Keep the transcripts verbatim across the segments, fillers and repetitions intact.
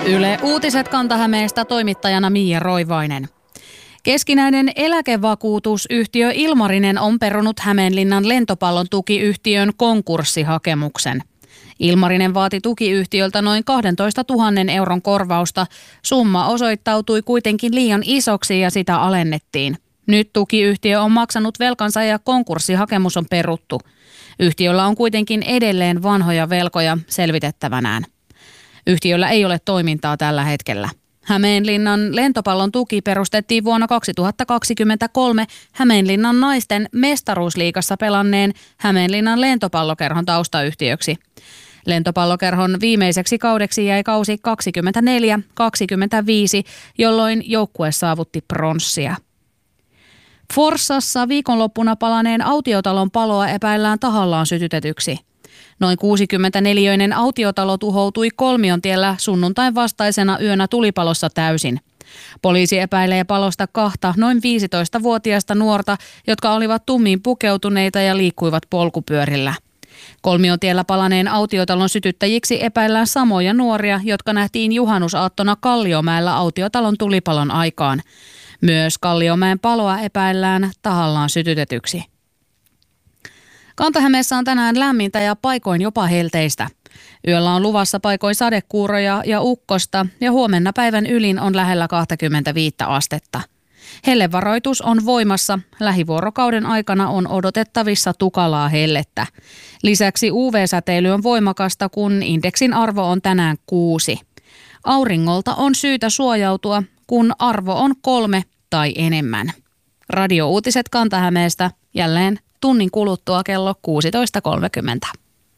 Yle Uutiset Kanta-Hämeestä, toimittajana Miia Roivainen. Keskinäinen eläkevakuutusyhtiö Ilmarinen on perunut Hämeenlinnan lentopallon tukiyhtiön konkurssihakemuksen. Ilmarinen vaati tukiyhtiöltä noin kaksitoistatuhatta euron korvausta. Summa osoittautui kuitenkin liian isoksi ja sitä alennettiin. Nyt tukiyhtiö on maksanut velkansa ja konkurssihakemus on peruttu. Yhtiöllä on kuitenkin edelleen vanhoja velkoja selvitettävänään. Yhtiöllä ei ole toimintaa tällä hetkellä. Hämeenlinnan lentopallon tuki perustettiin vuonna kaksituhattakaksikymmentäkolme Hämeenlinnan naisten mestaruusliigassa pelanneen Hämeenlinnan lentopallokerhon taustayhtiöksi. Lentopallokerhon viimeiseksi kaudeksi jäi kausi kaksikymmentäneljä kaksikymmentäviisi, jolloin joukkue saavutti pronssia. Forssassa viikonloppuna palaneen autiotalon paloa epäillään tahallaan sytytetyksi. Noin kuusikymmentäneliöinen autiotalo tuhoutui Kolmiontiellä sunnuntain vastaisena yönä tulipalossa täysin. Poliisi epäilee palosta kahta noin viisitoistavuotiaista nuorta, jotka olivat tummiin pukeutuneita ja liikkuivat polkupyörillä. Kolmiontiellä palaneen autiotalon sytyttäjiksi epäillään samoja nuoria, jotka nähtiin juhannusaattona Kalliomäellä autiotalon tulipalon aikaan. Myös Kalliomäen paloa epäillään tahallaan sytytetyksi. Kanta-Hämeessä on tänään lämmintä ja paikoin jopa helteistä. Yöllä on luvassa paikoin sadekuuroja ja ukkosta ja huomenna päivän ylin on lähellä kaksikymmentäviisi astetta. Hellevaroitus on voimassa. Lähivuorokauden aikana on odotettavissa tukalaa hellettä. Lisäksi U V-säteily on voimakasta, kun indeksin arvo on tänään kuusi. Auringolta on syytä suojautua, kun arvo on kolme tai enemmän. Radio-uutiset Kanta-Hämeestä jälleen tunnin kuluttua kello kuusitoista kolmekymmentä.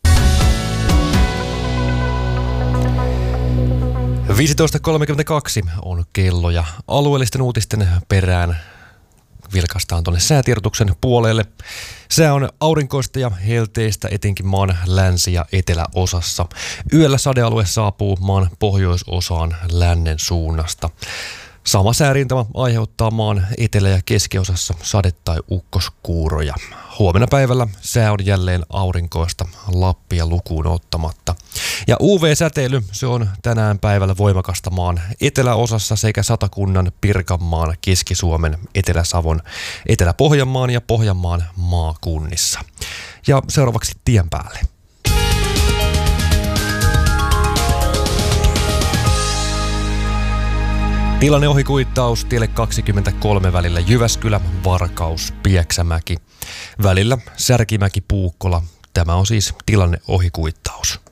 viisitoista kolmekymmentäkaksi on kello ja alueellisten uutisten perään vilkaistaan tuonne säätiedotuksen puolelle. Sää on aurinkoista ja helteistä etenkin maan länsi- ja eteläosassa. Yöllä sadealue saapuu maan pohjoisosaan lännen suunnasta. Sama säärintama aiheuttaa maan etelä- ja keskiosassa sade- tai ukkoskuuroja. Huomenna päivällä sää on jälleen aurinkoista Lappia lukuun ottamatta. Ja U V-säteily, se on tänään päivällä voimakasta maan eteläosassa sekä Satakunnan, Pirkanmaan, Keski-Suomen, Etelä-Savon, Etelä-Pohjanmaan ja Pohjanmaan maakunnissa. Ja seuraavaksi tien päälle. Tilanne ohikuittaus tielle kaksikymmentäkolme välillä Jyväskylä, Varkaus, Pieksämäki. Välillä Särkimäki, Puukkola. Tämä on siis tilanne ohikuittaus.